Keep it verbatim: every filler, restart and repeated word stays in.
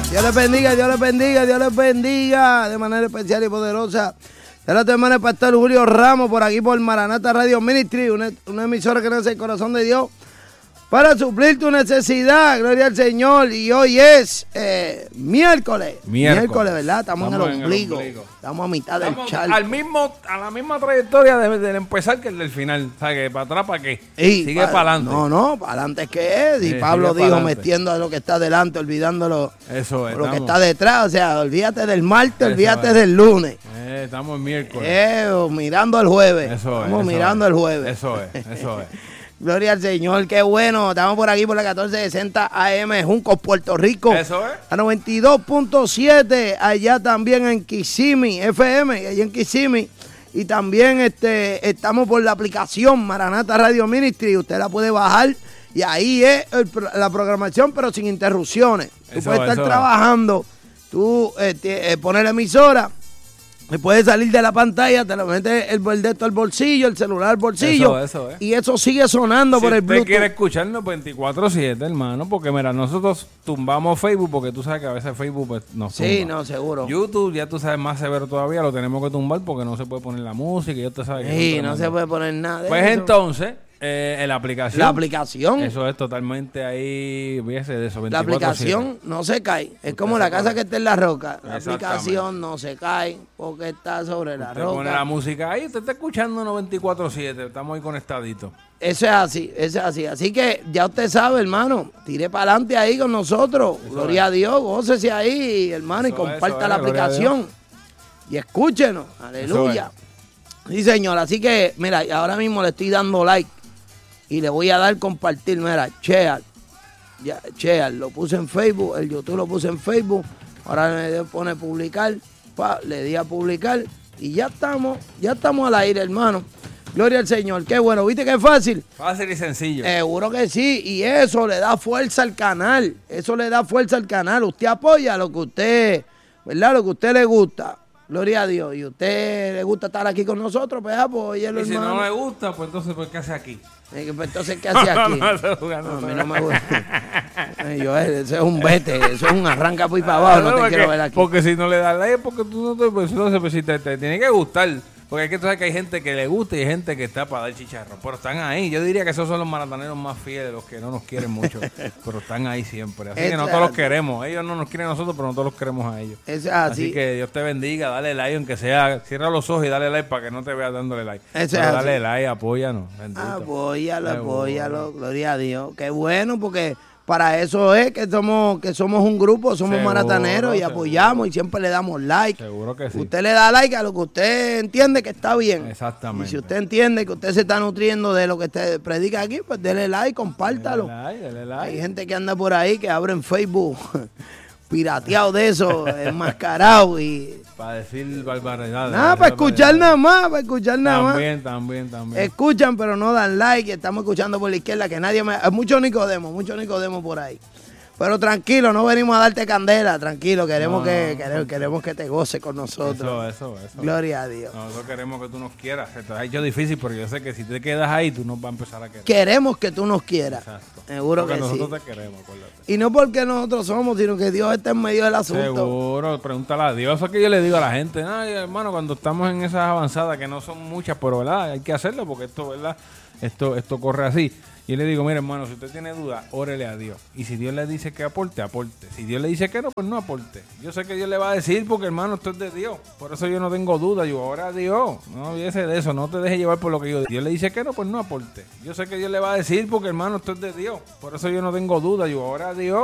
Dios les bendiga, Dios les bendiga, Dios les bendiga de manera especial y poderosa. De la semana el pastor Julio Ramos por aquí por Maranata Radio Ministry, una, una emisora que nace el corazón de Dios para suplir tu necesidad, gloria al Señor. Y hoy es eh, miércoles. miércoles, miércoles, ¿verdad? Estamos, Estamos en, el en ombligo. el ombligo, estamos a mitad Estamos del charco. Al mismo, a la misma trayectoria del de empezar que el del final, o sea, que para atrás, ¿para qué? Y Sigue para adelante. No, no, para adelante es que es. Y sí, Pablo dijo, metiendo lo que está adelante, olvidándolo Eso es, lo estamos. que está detrás. O sea, olvídate del martes, Eso olvídate es. del lunes. Eh, estamos en miércoles. Eh, mirando al jueves. Eso estamos es, mirando es. el jueves. Eso es, eso es. Gloria al Señor, qué bueno. Estamos por aquí por la catorce sesenta A M, Juncos, Puerto Rico. Eso es. A noventa y dos punto siete, allá también en Kissimmee, F M, allá en Kissimmee. Y también este, estamos por la aplicación Maranata Radio Ministry. Usted la puede bajar y ahí es el, la programación, pero sin interrupciones. Tú eso, puedes estar trabajando, tú eh, te, eh, pones la emisora. Me puede salir de la pantalla, te lo metes el boldeto al bolsillo, el celular al bolsillo. Eso, eso, eh. Y eso sigue sonando si por el Bluetooth. Si usted quiere escucharnos veinticuatro siete, hermano, porque mira, nosotros tumbamos Facebook, porque tú sabes que a veces Facebook pues, nos tumba. Sí, no, seguro. YouTube, ya tú sabes, más severo todavía, lo tenemos que tumbar porque no se puede poner la música y yo te sabes que sí, no se puede poner nada de Pues eso. entonces... Eh, en la aplicación. La aplicación. Eso es totalmente ahí, fíjese de eso. La aplicación no se cae. Es como la casa que está en la roca. La aplicación no se cae porque está sobre la usted roca. Pone la música ahí, usted está escuchando uno veinticuatro siete. Estamos ahí conectaditos. Eso es así, eso es así. Así que ya usted sabe, hermano, tire para adelante ahí con nosotros. Eso Gloria es. a Dios, gócese ahí, hermano, eso y comparta es, la aplicación. Y escúchenos. Aleluya. Sí, señor. Así que, mira, ahora mismo le estoy dando like. Y le voy a dar compartir, mira, share, ya, share, lo puse en Facebook, el YouTube lo puse en Facebook, ahora le pone publicar, pa, le di a publicar y ya estamos, ya estamos al aire, hermano. Gloria al Señor, qué bueno, ¿viste qué fácil? Fácil y sencillo. Seguro que sí, y eso le da fuerza al canal, eso le da fuerza al canal, usted apoya lo que usted, ¿verdad? Lo que a usted le gusta. Gloria a Dios. Y a usted le gusta estar aquí con nosotros, pues apóyelo, y si hermano. no le gusta, pues entonces, pues, ¿qué hace aquí? Pues entonces, ¿qué hace aquí? no, no, no, a mí no me gusta. Yo, eso es un vete, eso es un arranca pues para abajo, no, no te porque, quiero ver aquí. Porque si no le das like, porque tú no te, pues, no sé, pues, si te, te tiene que gustar. Porque es que tú sabes que hay gente que le gusta y hay gente que está para dar chicharro. Pero están ahí. Yo diría que esos son los marataneros más fieles, los que no nos quieren mucho. Pero están ahí siempre. Así es que nosotros los queremos. Ellos no nos quieren a nosotros, pero nosotros los queremos a ellos. Es así. Así que Dios te bendiga. Dale like, aunque sea. Cierra los ojos y dale like para que no te veas dándole like. Es pero así. Dale like, apóyanos. Bendito. Apóyalo, apóyalo. Gloria a Dios. Qué bueno, porque... Para eso es que somos que somos un grupo, somos seguro, marataneros y apoyamos seguro. Y siempre le damos like. Seguro que sí. Usted le da like a lo que usted entiende que está bien. Exactamente. Y si usted entiende que usted se está nutriendo de lo que usted predica aquí, pues dele like, compártalo. Dele like, dele like. Hay gente que anda por ahí que abre en Facebook pirateado de eso, enmascarado y... Para decir barbaridades. Nada, para escuchar nada más, para escuchar nada más. También, también, también. Escuchan, pero no dan like. Estamos escuchando por la izquierda que nadie me... Mucho Nicodemo, mucho Nicodemo por ahí. Pero tranquilo, no venimos a darte candela, tranquilo. Queremos, no, que, no, queremos, no. queremos que te goces con nosotros. Eso, eso, eso. Gloria a Dios. Nosotros queremos que tú nos quieras. Se te ha hecho difícil porque yo sé que si te quedas ahí, tú nos vas a empezar a querer. Queremos que tú nos quieras. Exacto. Seguro porque que nosotros sí. Nosotros te queremos, acuérdate. Y no porque nosotros somos, sino que Dios está en medio del asunto. Seguro, pregúntale a Dios. Eso es que yo le digo a la gente. Ay, hermano, cuando estamos en esas avanzadas, que no son muchas, pero ¿verdad? Hay que hacerlo porque esto, ¿verdad? Esto, esto corre así. Y le digo, mire, hermano, si usted tiene duda, órele a Dios. Y si Dios le dice que aporte, aporte. Si Dios le dice que no, pues no aporte. Yo sé que Dios le va a decir porque, hermano, esto es de Dios. Por eso yo no tengo duda. Yo, ora a Dios. No olvídese de eso. No te dejes llevar por lo que yo digo. Dios le dice que no, pues no aporte. Yo sé que Dios le va a decir porque, hermano, esto es de Dios. Por eso yo no tengo duda. Yo, ora a Dios.